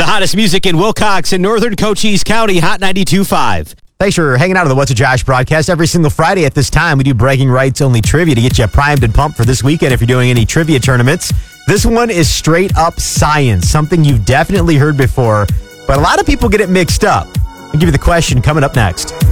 hottest music in Wilcox and Northern Cochise County, Hot 92.5. Thanks for hanging out on the What's a Josh broadcast. Every single Friday at this time, we do bragging rights only trivia to get you primed and pumped for this weekend if you're doing any trivia tournaments. This one is straight up science, something you've definitely heard before, but a lot of people get it mixed up. I'll give you the question coming up next.